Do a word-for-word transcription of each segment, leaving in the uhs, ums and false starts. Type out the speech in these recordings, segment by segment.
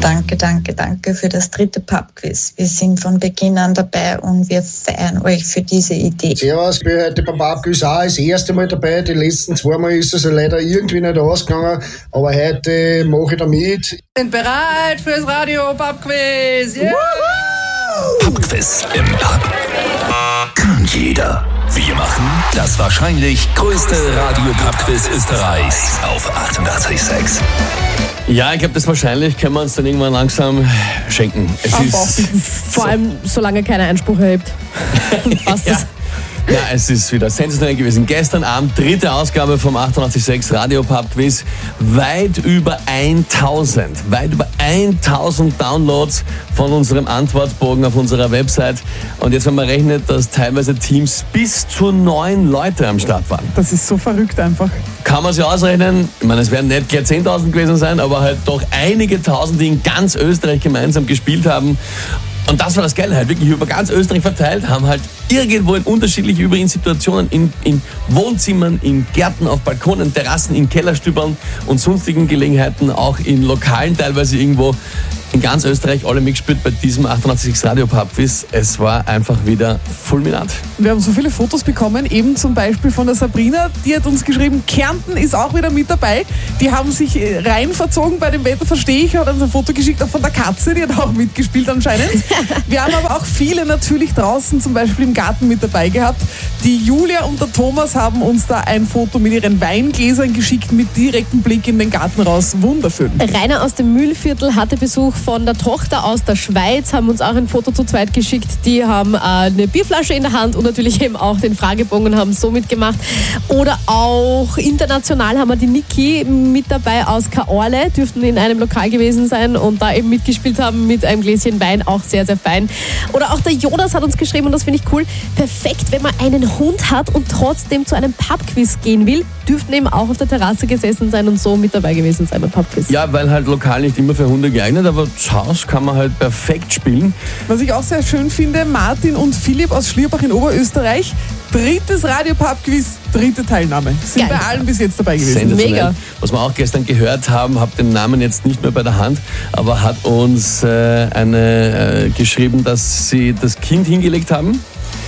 danke, danke, danke für das dritte Pub-Quiz. Wir sind von Beginn an dabei und wir feiern euch für diese Idee. Servus, ich bin heute beim Pub-Quiz auch das erste Mal dabei. Die letzten zwei Mal ist es leider irgendwie nicht ausgegangen, aber heute mache ich da mit. Wir sind bereit fürs Radio Pub-Quiz. Yeah! Pub-Quiz im Pub. Kann jeder. Wir machen das wahrscheinlich größte Radio-Pub-Quiz Österreichs auf achtundachtzig Komma sechs. Ja, ich glaube, das wahrscheinlich können wir uns dann irgendwann langsam schenken. Es Am ist Bauch. Vor allem, solange keiner Einspruch erhebt. Passt das? Ja, es ist wieder sensationell gewesen. Gestern Abend, dritte Ausgabe vom achtundachtzig Komma sechs Radio Pub Quiz. Weit über tausend, weit über tausend Downloads von unserem Antwortbogen auf unserer Website. Und jetzt, wenn man rechnet, dass teilweise Teams bis zu neun Leute am Start waren. Das ist so verrückt einfach. Kann man sich ausrechnen. Ich meine, es werden nicht gleich zehntausend gewesen sein, aber halt doch einige Tausend, die in ganz Österreich gemeinsam gespielt haben. Und das war das Geile halt, wirklich über ganz Österreich verteilt, haben halt irgendwo in unterschiedlichen übrigen Situationen, in, in Wohnzimmern, in Gärten, auf Balkonen, Terrassen, in Kellerstübern und sonstigen Gelegenheiten, auch in Lokalen teilweise irgendwo, in ganz Österreich alle mitgespielt bei diesem achtundachtzig Komma sechs Radio Pub Quiz. Es war einfach wieder fulminant. Wir haben so viele Fotos bekommen, eben zum Beispiel von der Sabrina, die hat uns geschrieben, Kärnten ist auch wieder mit dabei. Die haben sich rein verzogen bei dem Wetter, verstehe ich, hat uns ein Foto geschickt, auch von der Katze, die hat auch mitgespielt anscheinend. Wir haben aber auch viele natürlich draußen, zum Beispiel im Garten mit dabei gehabt. Die Julia und der Thomas haben uns da ein Foto mit ihren Weingläsern geschickt, mit direktem Blick in den Garten raus. Wunderschön. Rainer aus dem Mühlviertel hatte Besuch von der Tochter aus der Schweiz, haben uns auch ein Foto zu zweit geschickt. Die haben äh, eine Bierflasche in der Hand und natürlich eben auch den Fragebogen und haben so mitgemacht. Oder auch international haben wir die Niki mit dabei aus Kaorle, dürften in einem Lokal gewesen sein und da eben mitgespielt haben mit einem Gläschen Wein, auch sehr, sehr fein. Oder auch der Jonas hat uns geschrieben und das finde ich cool, perfekt, wenn man einen Hund hat und trotzdem zu einem Pub-Quiz gehen will, dürften eben auch auf der Terrasse gesessen sein und so mit dabei gewesen sein beim Pub-Quiz. Ja, weil halt lokal nicht immer für Hunde geeignet, aber zu Hause kann man halt perfekt spielen. Was ich auch sehr schön finde, Martin und Philipp aus Schlierbach in Oberösterreich, drittes Radio-Pub-Quiz, dritte Teilnahme. Sind Geil. bei allen bis jetzt dabei gewesen. Mega. Was wir auch gestern gehört haben, habe den Namen jetzt nicht mehr bei der Hand, aber hat uns äh, eine äh, geschrieben, dass sie das Kind hingelegt haben,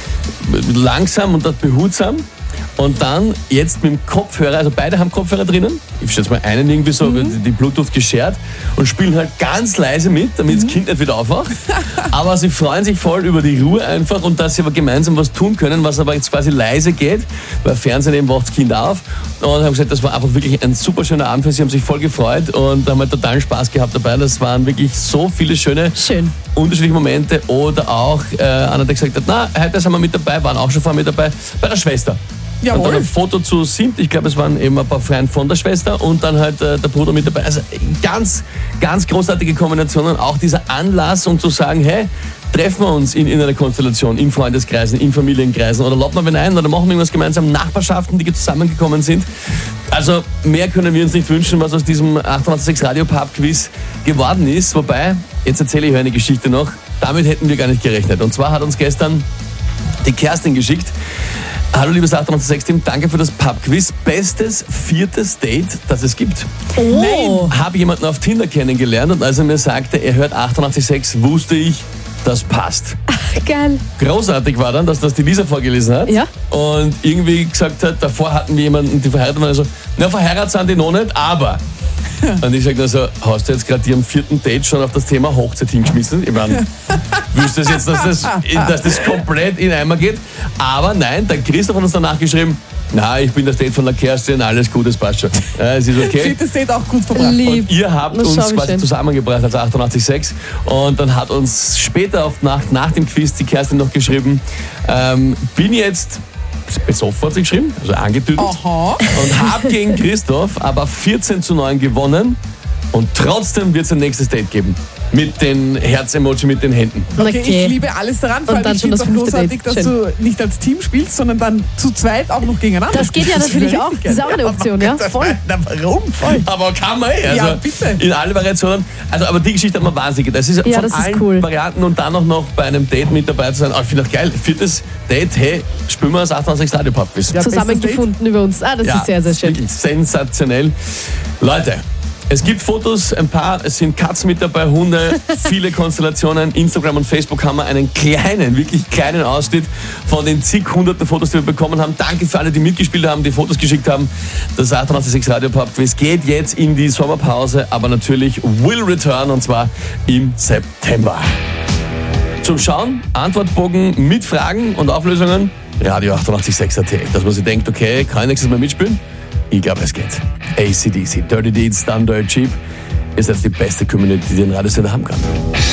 langsam und dort behutsam. Und dann jetzt mit dem Kopfhörer, also beide haben Kopfhörer drinnen, ich schätze mal einen irgendwie so, mhm. die Bluetooth geschert und spielen halt ganz leise mit, damit mhm. das Kind nicht wieder aufwacht. Aber sie freuen sich voll über die Ruhe einfach und dass sie aber gemeinsam was tun können, was aber jetzt quasi leise geht, weil Fernsehen eben wacht das Kind auf. Und haben gesagt, das war einfach wirklich ein super schöner Abend für sie, haben sich voll gefreut und haben halt totalen Spaß gehabt dabei. Das waren wirklich so viele schöne, Schön. unterschiedliche Momente. Oder auch, äh, einer, der gesagt hat, na, heute sind wir mit dabei, waren auch schon vorher mit dabei, bei der Schwester. Jawohl. Und dann ein Foto zu Simt, ich glaube, es waren eben ein paar Freunde von der Schwester und dann halt äh, der Bruder mit dabei. Also ganz, ganz großartige Kombinationen. Auch dieser Anlass, um zu sagen, hey, treffen wir uns in, in einer Konstellation, in Freundeskreisen, in Familienkreisen oder laden wir wen ein oder machen wir irgendwas gemeinsam, Nachbarschaften, die zusammengekommen sind. Also mehr können wir uns nicht wünschen, was aus diesem achtundachtzig Komma sechs Radio Pub Quiz geworden ist. Wobei, jetzt erzähle ich euch eine Geschichte noch, damit hätten wir gar nicht gerechnet. Und zwar hat uns gestern die Kerstin geschickt. Hallo liebes achtundachtzig Komma sechs Team, danke für das Pub-Quiz. Bestes viertes Date, das es gibt. Oh. Nein, habe jemanden auf Tinder kennengelernt und als er mir sagte, er hört achtundachtzig Komma sechs, wusste ich, das passt. Geil. Großartig war dann, dass das die Lisa vorgelesen hat. Ja. Und irgendwie gesagt hat, davor hatten wir jemanden, die verheiratet waren, also, na verheiratet sind die noch nicht, aber... Und ich sage nur so, hast du jetzt gerade dir am vierten Date schon auf das Thema Hochzeit hingeschmissen? Ich meine, wüsstest du jetzt, dass das, dass das komplett in Eimer geht? Aber nein, der Christoph hat uns danach geschrieben, na, ich bin das Date von der Kerstin, alles gut, es passt schon. Ja, es ist okay. Viertes Date auch gut verbracht. Lieb. Und ihr habt Das uns schau ich quasi schön. zusammengebracht als achtundachtzig Komma sechs und dann hat uns später auf Nacht nach dem Quiz die Kerstin noch geschrieben, ähm, bin jetzt besoffen, hat sie geschrieben, also angetüdelt. Aha. Und habe gegen Christoph aber vierzehn zu neun gewonnen und trotzdem wird es ein nächstes Date geben. Mit den Herz-Emoji, mit den Händen. Okay, ich liebe alles daran, vor Und dann allem ich schon finde es das auch fünfte großartig, Date. dass du nicht als Team spielst, sondern dann zu zweit auch noch gegeneinander. Das geht ja spielst. natürlich finde ich auch. richtig Das ist auch geil. eine Option, ja. Voll. Na, warum? Voll. Aber kann man eh. Also Ja, bitte. In alle Variationen. Also, aber die Geschichte hat mir wahnsinnig. Das ist Ja, von das ist allen cool. Varianten und dann auch noch bei einem Date mit dabei zu sein. Oh, ich finde auch geil. Viertes Date, hey, spielen wir das achtundachtzig Radio Pub Quiz. Ja, Zusammengefunden über uns. Ah, das Ja, ist sehr, sehr schön. Wirklich sensationell. Leute, Es gibt Fotos, ein paar, es sind Katzen mit dabei, Hunde, viele Konstellationen. Instagram und Facebook haben wir einen kleinen, wirklich kleinen Ausschnitt von den zig hunderten Fotos, die wir bekommen haben. Danke für alle, die mitgespielt haben, die Fotos geschickt haben. Das achtundachtzig Komma sechs Radio Pub Quiz geht jetzt in die Sommerpause, aber natürlich will return und zwar im September. Zum Schauen, Antwortbogen mit Fragen und Auflösungen, Radio achtundachtzig Komma sechs A T. Dass man sich denkt, okay, kann ich nächstes Mal mitspielen? Ich glaube, es geht. A C D C, Dirty Deeds, Done Dirt Cheap, ist jetzt die beste Community, die den Radiosender haben kann.